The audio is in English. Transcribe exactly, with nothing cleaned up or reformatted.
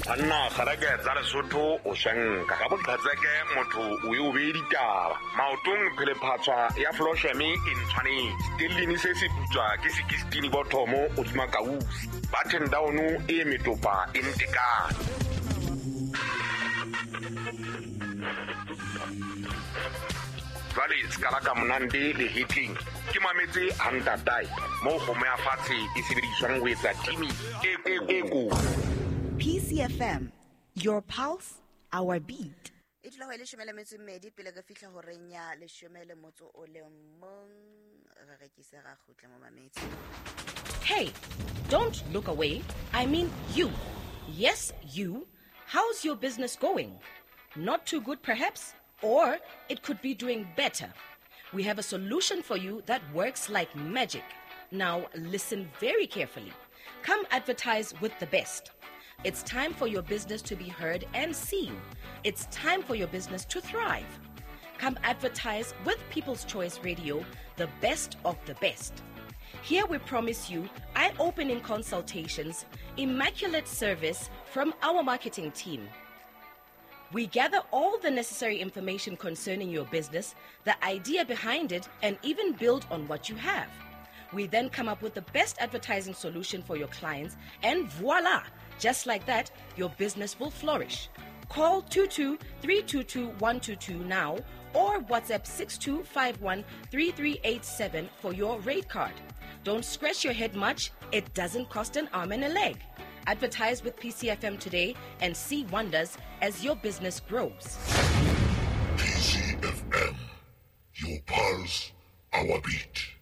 Anna Sarage Zarasoto, Oshang, Kakabukazake, Moto, we will be the Mautung Pelepatra, Yafloshemi in Chani, still in Sesipuja, Kisikistini Botomo, Udimakaus, Batten Downu, Emitopa, in Tika. Valley Skalaka Munandi, the hitting. Kimamete Anta Dai, Mohomea Fati, Isibishang with a Timmy, Ego. P C F M, your pulse, our beat. Hey, don't look away. I mean you. Yes, you. How's your business going? Not too good, perhaps? Or it could be doing better. We have a solution for you that works like magic. Now, listen very carefully. Come advertise with the best. It's time for your business to be heard and seen. It's time for your business to thrive. Come advertise with People's Choice Radio, the best of the best. Here we promise you eye-opening consultations, immaculate service from our marketing team. We gather all the necessary information concerning your business, the idea behind it, and even build on what you have. We then come up with the best advertising solution for your clients, and voila! Just like that, your business will flourish. Call two two three two two one two two now or WhatsApp six two five one three three eight seven for your rate card. Don't scratch your head much. It doesn't cost an arm and a leg. Advertise with P C F M today and see wonders as your business grows. P C F M, your pulse, our beat.